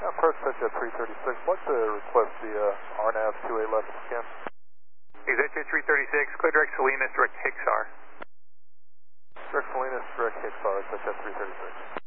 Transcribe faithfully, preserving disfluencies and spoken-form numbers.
approach touch at three thirty-six. I'd like to request the uh, R NAV two eight left if you can. Executive three thirty-six, clear direct Salinas, direct Hixar. Direct Salinas, direct Hixar, touch at three thirty-six.